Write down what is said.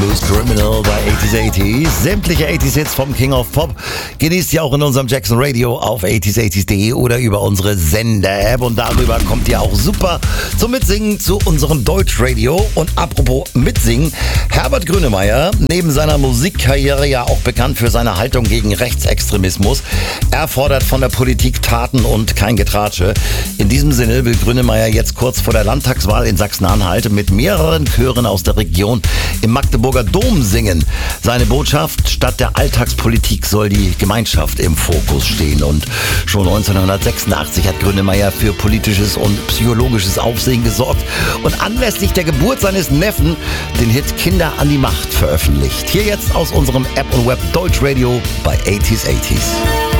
Blues Criminal bei 80s. Sämtliche 80s Hits vom King of Pop genießt ihr auch in unserem Jackson Radio auf 80s80s.de oder über unsere Sender-App. Und darüber kommt ihr auch super zum Mitsingen zu unserem Deutschradio. Und apropos Mitsingen, Herbert Grönemeyer, neben seiner Musikkarriere ja auch bekannt für seine Haltung gegen Rechtsextremismus, er fordert von der Politik Taten und kein Getratsche. In diesem Sinne will Grönemeyer jetzt kurz vor der Landtagswahl in Sachsen-Anhalt mit mehreren Chören aus der Region im Magdeburger Dom singen. Seine Botschaft: Statt der Alltagspolitik soll die Gemeinschaft im Fokus stehen. Und schon 1986 hat Grönemeyer für politisches und psychologisches Aufsehen gesorgt und anlässlich der Geburt seines Neffen den Hit Kinder an die Macht veröffentlicht. Hier jetzt aus unserem App und Web Deutschradio bei 80s80s.